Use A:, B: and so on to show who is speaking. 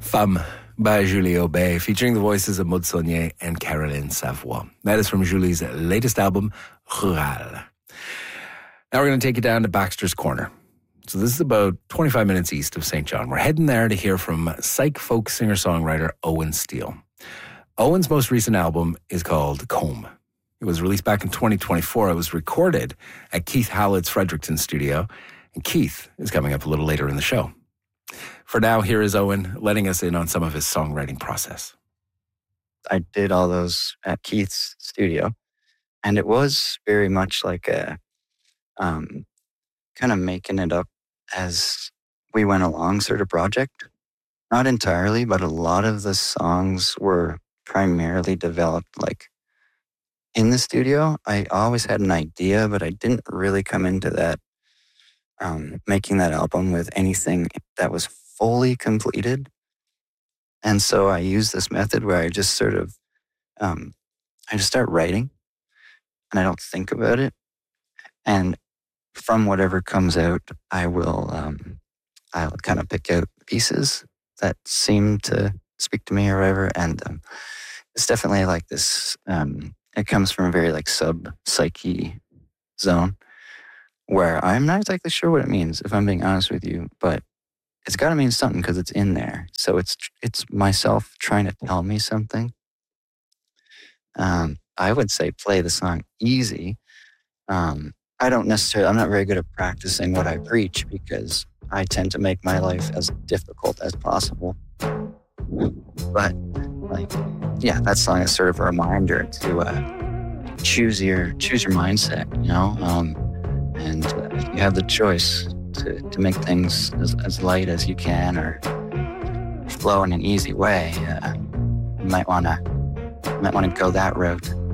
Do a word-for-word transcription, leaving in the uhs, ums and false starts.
A: Femme by Julie Aubé, featuring the voices of Maud Saunier and Caroline Savoie. That is from Julie's latest album, Rural. Now we're going to take you down to Baxter's Corner. So this is about twenty-five minutes east of Saint John. We're heading there to hear from psych folk singer-songwriter Owen Steele. Owen's most recent album is called Comb. It was released back in twenty twenty-four. It was recorded at Keith Hallett's Fredericton studio. And Keith is coming up a little later in the show. For now, here is Owen letting us in on some of his songwriting process.
B: I did all those at Keith's studio, and it was very much like a um, kind of making it up as we went along sort of project. Not entirely, but a lot of the songs were primarily developed like in the studio. I always had an idea, but I didn't really come into that, um, making that album with anything that was fully completed. And so I use this method where I just sort of, um, I just start writing and I don't think about it. And from whatever comes out, I will, um, I'll kind of pick out pieces that seem to speak to me or whatever. And um, it's definitely like this, um, it comes from a very like sub-psyche zone where I'm not exactly sure what it means, if I'm being honest with you, but it's got to mean something because it's in there. So it's it's myself trying to tell me something. Um, I would say play the song easy. Um, I don't necessarily, I'm not very good at practicing what I preach because I tend to make my life as difficult as possible. But like, yeah, that song is sort of a reminder to uh, choose your choose your mindset, you know? Um, and uh, you have the choice to, to make things as, as light as you can or flow in an easy way. Uh, you might want to might want to go that route.